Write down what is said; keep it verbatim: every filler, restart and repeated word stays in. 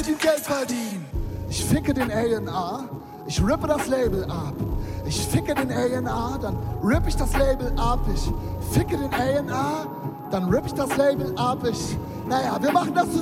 Ich Geld verdienen. Ich ficke den A und R, ich rippe das Label ab. Ich ficke den A und R, dann rippe ich das Label ab. Ich ficke den A und R, dann rippe ich das Label ab. Ich, naja, wir machen das zusammen.